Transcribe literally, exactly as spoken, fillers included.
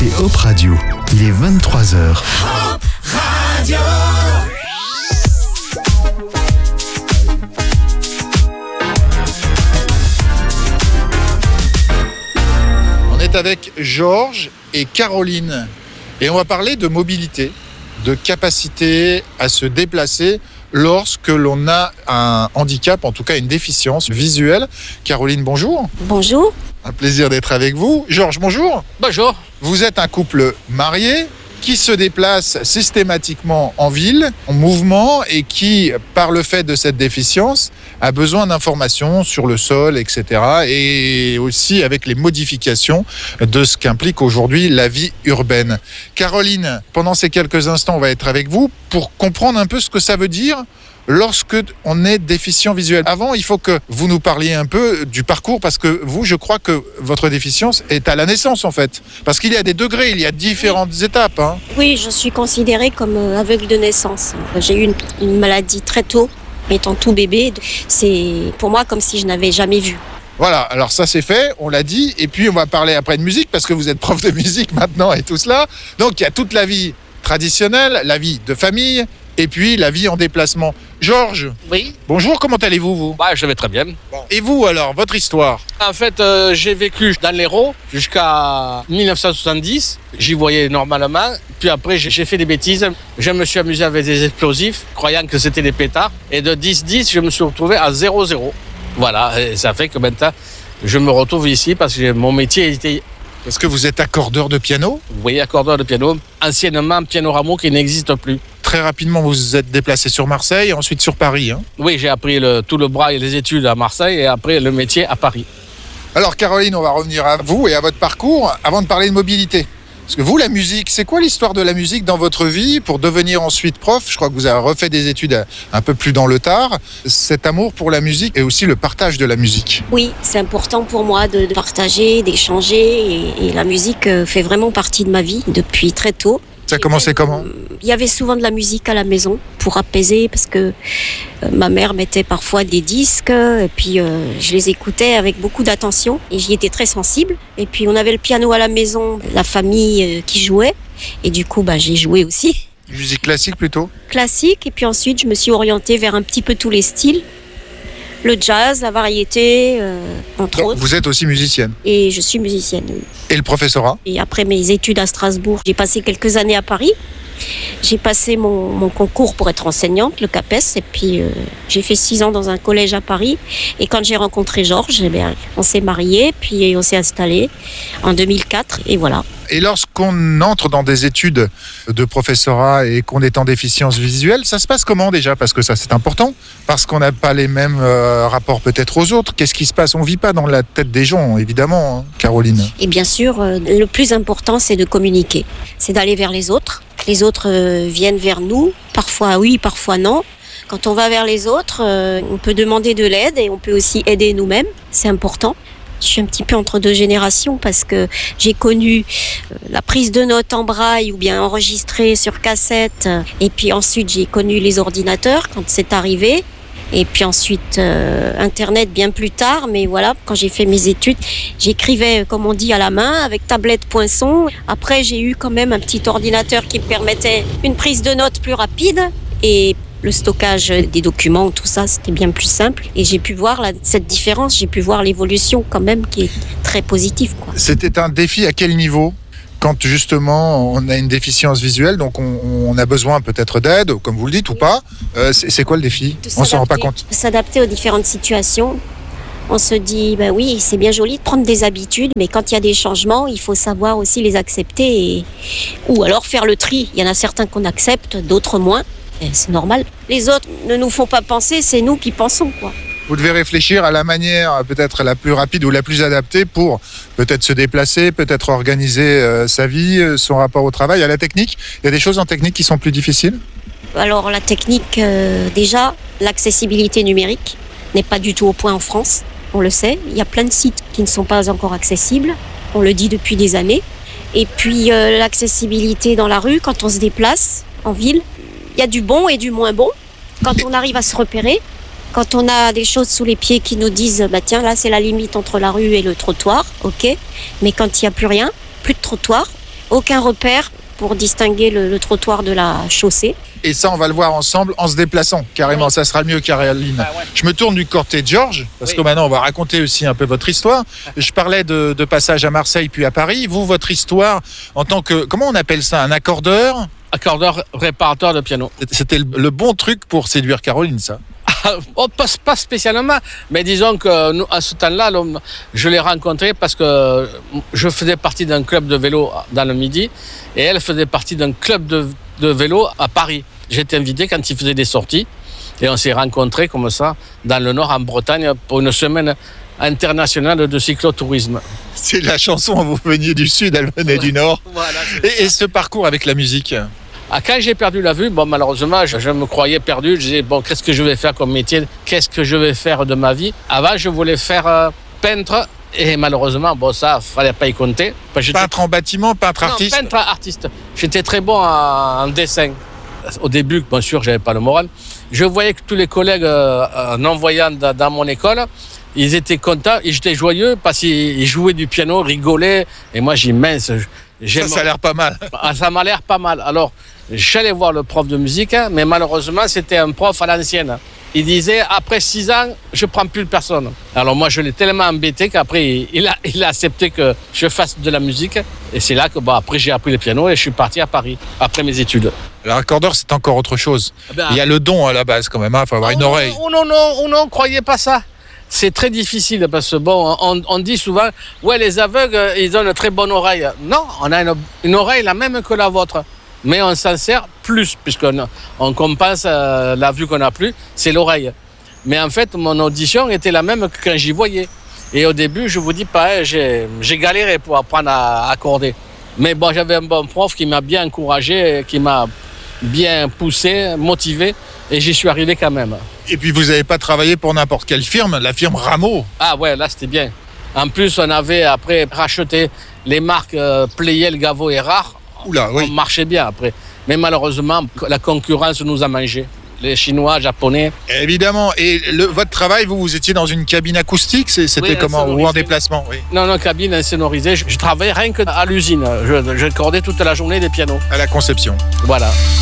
écoutez Hop Radio. Il est vingt-trois heures. Hop Radio. On est avec Georges et Caroline et on va parler de mobilité, de capacité à se déplacer lorsque l'on a un handicap, en tout cas une déficience visuelle. Caroline, bonjour. Bonjour. Un plaisir d'être avec vous. Georges, bonjour. Bonjour. Vous êtes un couple marié qui se déplace systématiquement en ville, en mouvement, et qui, par le fait de cette déficience, a besoin d'informations sur le sol, et cetera, et aussi avec les modifications de ce qu'implique aujourd'hui la vie urbaine. Caroline, pendant ces quelques instants, on va être avec vous pour comprendre un peu ce que ça veut dire lorsque on est déficient visuel. Avant, il faut que vous nous parliez un peu du parcours, parce que vous, je crois que votre déficience est à la naissance, en fait. Parce qu'il y a des degrés, il y a différentes étapes. Hein. Oui, je suis considérée comme aveugle de naissance. J'ai eu une, une maladie très tôt, étant tout bébé. C'est pour moi comme si je n'avais jamais vu. Voilà, alors ça c'est fait, on l'a dit. Et puis on va parler après de musique, parce que vous êtes prof de musique maintenant et tout cela. Donc il y a toute la vie traditionnelle, la vie de famille, et puis la vie en déplacement. Georges. Oui. Bonjour, comment allez-vous, vous ? Bah, je vais très bien. Bon. Et vous, alors, votre histoire ? En fait, euh, j'ai vécu dans l'Hérault jusqu'à dix-neuf cent soixante-dix. J'y voyais normalement. Puis après, j'ai, j'ai fait des bêtises. Je me suis amusé avec des explosifs, croyant que c'était des pétards. Et de dix dix, je me suis retrouvé à zéro zéro. Voilà, et ça fait que maintenant, je me retrouve ici parce que mon métier était... Est-ce que vous êtes accordeur de piano ? Oui, accordeur de piano. Anciennement, piano rameau qui n'existe plus. Très rapidement, vous vous êtes déplacé sur Marseille, ensuite sur Paris. Hein. Oui, j'ai appris le, tout le bras et les études à Marseille et après le métier à Paris. Alors Caroline, on va revenir à vous et à votre parcours avant de parler de mobilité. Parce que vous, la musique, c'est quoi l'histoire de la musique dans votre vie pour devenir ensuite prof ? Je crois que vous avez refait des études un peu plus dans le tard. Cet amour pour la musique et aussi le partage de la musique. Oui, c'est important pour moi de, de partager, d'échanger. Et, et la musique fait vraiment partie de ma vie depuis très tôt. Ça a commencé comment ? Il y avait souvent de la musique à la maison pour apaiser parce que euh, ma mère mettait parfois des disques et puis euh, je les écoutais avec beaucoup d'attention et j'y étais très sensible. Et puis on avait le piano à la maison, la famille euh, qui jouait et du coup bah, j'ai joué aussi. Musique classique plutôt ? Classique et puis ensuite je me suis orientée vers un petit peu tous les styles. Le jazz, la variété, euh, entre Donc, autres. vous êtes aussi musicienne ? Et je suis musicienne, oui. Et le professorat ? Et après mes études à Strasbourg, j'ai passé quelques années à Paris. J'ai passé mon, mon concours pour être enseignante, le CAPES, et puis euh, j'ai fait six ans dans un collège à Paris. Et quand j'ai rencontré Georges, eh bien, on s'est mariés, puis on s'est installés en deux mille quatre, et voilà. Et lorsqu'on entre dans des études de professorat et qu'on est en déficience visuelle, ça se passe comment déjà ? Parce que ça c'est important, parce qu'on n'a pas les mêmes euh, rapports peut-être aux autres. Qu'est-ce qui se passe ? On ne vit pas dans la tête des gens, évidemment, hein, Caroline. Et bien sûr, euh, le plus important, c'est de communiquer. C'est d'aller vers les autres. Les autres euh, viennent vers nous, parfois oui, parfois non. Quand on va vers les autres, euh, on peut demander de l'aide et on peut aussi aider nous-mêmes. C'est important. Je suis un petit peu entre deux générations parce que j'ai connu la prise de notes en braille ou bien enregistrée sur cassette. Et puis ensuite, j'ai connu les ordinateurs quand c'est arrivé. Et puis ensuite, euh, Internet bien plus tard. Mais voilà, quand j'ai fait mes études, j'écrivais, comme on dit, à la main, avec tablette poinçon. Après, j'ai eu quand même un petit ordinateur qui me permettait une prise de notes plus rapide. Et le stockage des documents, tout ça, c'était bien plus simple. Et j'ai pu voir la, cette différence, j'ai pu voir l'évolution quand même qui est très positive, quoi. C'était un défi à quel niveau ? Quand justement on a une déficience visuelle, donc on, on a besoin peut-être d'aide, comme vous le dites ou pas, euh, c'est, c'est quoi le défi ? On ne s'en rend pas compte. S'adapter aux différentes situations. On se dit, ben oui, c'est bien joli de prendre des habitudes, mais quand il y a des changements, il faut savoir aussi les accepter et... ou alors faire le tri. Il y en a certains qu'on accepte, d'autres moins. Et c'est normal. Les autres ne nous font pas penser, c'est nous qui pensons, quoi. Vous devez réfléchir à la manière peut-être la plus rapide ou la plus adaptée pour peut-être se déplacer, peut-être organiser euh, sa vie, son rapport au travail, à la technique. Il y a des choses en technique qui sont plus difficiles ? Alors la technique, euh, déjà, l'accessibilité numérique n'est pas du tout au point en France, on le sait. Il y a plein de sites qui ne sont pas encore accessibles, on le dit depuis des années. Et puis euh, l'accessibilité dans la rue, quand on se déplace en ville, il y a du bon et du moins bon. Quand on arrive à se repérer, quand on a des choses sous les pieds qui nous disent bah tiens, là c'est la limite entre la rue et le trottoir, ok. Mais quand il n'y a plus rien, plus de trottoir, aucun repère pour distinguer le, le trottoir de la chaussée. Et ça, on va le voir ensemble en se déplaçant, carrément. Oui. Ça sera mieux, Caroline. Ah ouais. Je me tourne du côté de Georges, parce Oui. que maintenant, on va raconter aussi un peu votre histoire. Je parlais de, de passage à Marseille, puis à Paris. Vous, votre histoire, en tant que, comment on appelle ça, un accordeur? Accordeur, réparateur de piano. C'était le, le bon truc pour séduire Caroline, ça. Oh, pas, pas spécialement, mais disons que nous, à ce temps-là, l'homme, je l'ai rencontré parce que je faisais partie d'un club de vélo dans le Midi et elle faisait partie d'un club de, de vélo à Paris. J'étais invité quand il faisait des sorties et on s'est rencontrés comme ça dans le Nord, en Bretagne, pour une semaine internationale de cyclotourisme. C'est la chanson, vous veniez du Sud, elle venait du Nord. Voilà, Et, et ce parcours avec la musique? Ah, quand j'ai perdu la vue, bon, malheureusement, je, je me croyais perdu. Je disais, bon, qu'est-ce que je vais faire comme métier? Qu'est-ce que je vais faire de ma vie? Avant, je voulais faire euh, peintre. Et malheureusement, bon, ça, fallait pas y compter. Parce que j'étais- Peintre en bâtiment, peintre Non, artiste? peintre artiste. J'étais très bon en, en dessin. Au début, bien sûr, j'avais pas le moral. Je voyais que tous les collègues, euh, en envoyant dans, dans mon école, ils étaient contents, ils étaient joyeux parce qu'ils jouaient du piano, rigolaient. Et moi, j'ai mince. Ça, ça a l'air pas mal. Ah, ça m'a l'air pas mal. Alors, j'allais voir le prof de musique, hein, mais malheureusement, c'était un prof à l'ancienne. Il disait, après six ans, je prends plus personne. Alors moi, je l'ai tellement embêté qu'après, il a, il a accepté que je fasse de la musique. Et c'est là que, bon, après, j'ai appris le piano et je suis parti à Paris, après mes études. Alors, accordeur, c'est encore autre chose. Ben, Il y a le don à la base, quand même. Il faut avoir oh, une oreille. Oh non, non, oh non, croyez pas ça. C'est très difficile parce que, bon, on, on dit souvent, ouais, les aveugles, ils ont une très bonne oreille. Non, on a une, une oreille la même que la vôtre. Mais on s'en sert plus, puisqu'on on compense euh, la vue qu'on n'a plus, c'est l'oreille. Mais en fait, mon audition était la même que quand j'y voyais. Et au début, je vous dis pas, j'ai, j'ai galéré pour apprendre à accorder. Mais bon, j'avais un bon prof qui m'a bien encouragé, qui m'a bien poussé, motivé, et j'y suis arrivé quand même. Et puis, vous n'avez pas travaillé pour n'importe quelle firme, la firme Rameau. Ah ouais, là, c'était bien. En plus, on avait après racheté les marques euh, Playel, Gaveau et Rare. Oula, On oui. marchait bien après. Mais malheureusement, la concurrence nous a mangé. Les Chinois, Japonais. Évidemment. Et le, votre travail, vous, vous étiez dans une cabine acoustique, c'est- c'était Oui, comment? Ou en insonorisée. déplacement, oui. Non, non, cabine insonorisée. Je, je travaillais rien que à l'usine. Je, je cordais toute la journée des pianos. À la conception. Voilà.